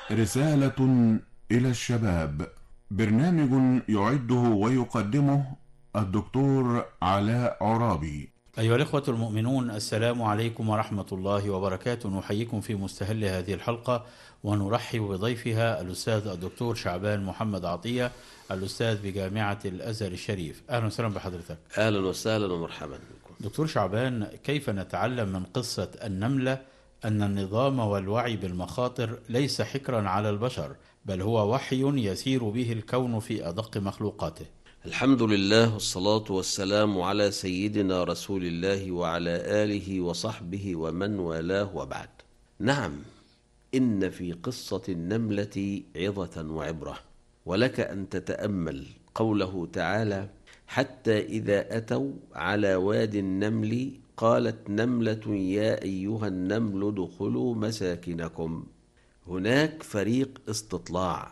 رسالة إلى الشباب. برنامج يعده ويقدمه الدكتور علاء عرابي. أيها الإخوة المؤمنون، السلام عليكم ورحمة الله وبركاته. نحييكم في مستهل هذه الحلقة ونرحب بضيفها الأستاذ الدكتور شعبان محمد عطية، الأستاذ بجامعة الأزهر الشريف. أهلا وسهلا بحضرتك. أهلا وسهلا ومرحبا بكم. دكتور شعبان، كيف نتعلم من قصة النملة أن النظام والوعي بالمخاطر ليس حكرا على البشر، بل هو وحي يسير به الكون في أدق مخلوقاته؟ الحمد لله والصلاة والسلام على سيدنا رسول الله وعلى آله وصحبه ومن والاه، وبعد. نعم، إن في قصة النملة عظة وعبرة، ولك أن تتأمل قوله تعالى: حتى إذا أتوا على وادي النمل قالت نملة يا أيها النمل ادخلوا مساكنكم. هناك فريق استطلاع.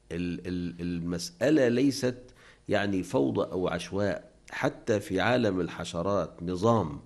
المسألة ليست يعني فوضى أو عشواء، حتى في عالم الحشرات نظام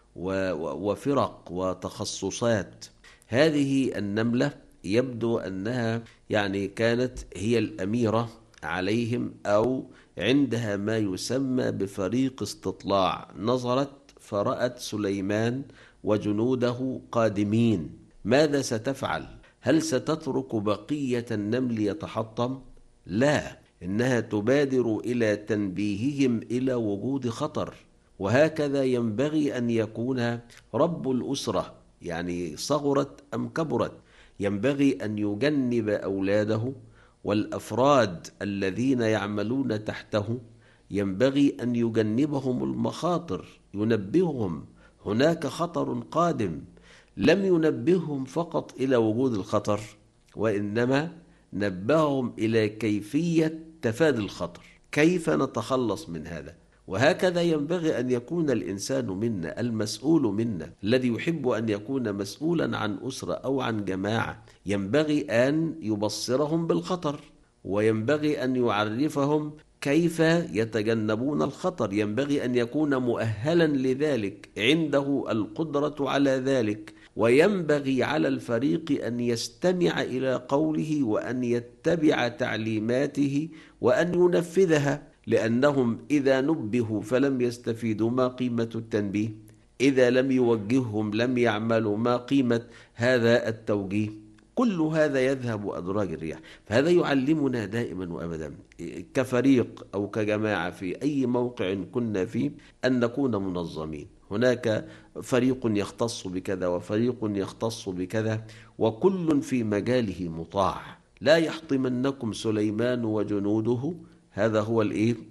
وفرق وتخصصات. هذه النملة يبدو أنها يعني كانت هي الأميرة عليهم، أو عندها ما يسمى بفريق استطلاع. نظرت فرأت سليمان وجنوده قادمين. ماذا ستفعل؟ هل ستترك بقية النمل يتحطم؟ لا، إنها تبادر إلى تنبيههم إلى وجود خطر. وهكذا ينبغي أن يكون رب الأسرة، يعني صغرت أم كبرت، ينبغي أن يجنب أولاده والأفراد الذين يعملون تحته، ينبغي أن يجنبهم المخاطر، ينبههم هناك خطر قادم. لم ينبههم فقط إلى وجود الخطر، وإنما نبههم إلى كيفية تفادي الخطر، كيف نتخلص من هذا. وهكذا ينبغي أن يكون الإنسان منا، المسؤول منا الذي يحب أن يكون مسؤولا عن أسرة أو عن جماعة، ينبغي أن يبصرهم بالخطر، وينبغي أن يعرفهم كيف يتجنبون الخطر. ينبغي أن يكون مؤهلا لذلك، عنده القدرة على ذلك. وينبغي على الفريق أن يستمع إلى قوله وأن يتبع تعليماته وأن ينفذها، لأنهم إذا نبهوا فلم يستفيدوا ما قيمة التنبيه؟ إذا لم يوجههم لم يعملوا، ما قيمة هذا التوجيه؟ كل هذا يذهب أدراج الرياح. فهذا يعلمنا دائما وأبدا كفريق أو كجماعة في أي موقع كنا فيه أن نكون منظمين. هناك فريق يختص بكذا وفريق يختص بكذا، وكل في مجاله مطاع. لا يحطمنكم سليمان وجنوده، هذا هو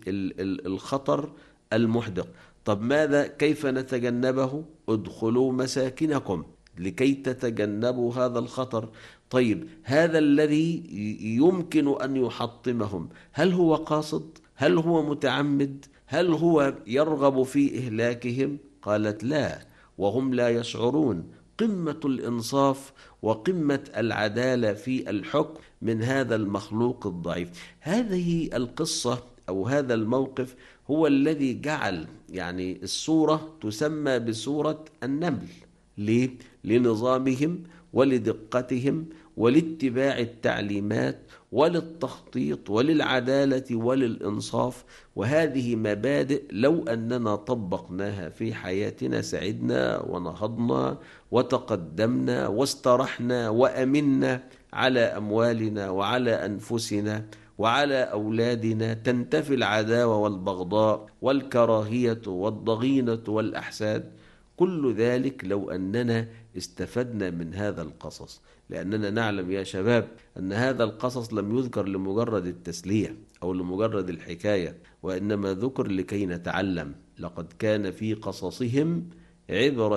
الخطر المحدق. طب ماذا؟ كيف نتجنبه؟ ادخلوا مساكنكم لكي تتجنبوا هذا الخطر. طيب، هذا الذي يمكن أن يحطمهم، هل هو قاصد؟ هل هو متعمد؟ هل هو يرغب في إهلاكهم؟ قالت لا، وهم لا يشعرون. قمة الإنصاف وقمة العدالة في الحكم من هذا المخلوق الضعيف. هذه القصة أو هذا الموقف هو الذي جعل يعني السورة تسمى بسورة النمل. ليه؟ لنظامهم ولدقتهم ولاتباع التعليمات وللتخطيط وللعدالة وللإنصاف. وهذه مبادئ لو أننا طبقناها في حياتنا سعدنا ونهضنا وتقدمنا واسترحنا وأمنا على أموالنا وعلى أنفسنا وعلى أولادنا. تنتفي العداوة والبغضاء والكراهية والضغينة والأحساد. كل ذلك لو أننا استفدنا من هذا القصص، لأننا نعلم يا شباب أن هذا القصص لم يذكر لمجرد التسلية أو لمجرد الحكاية، وإنما ذكر لكي نتعلم. لقد كان في قصصهم عبرة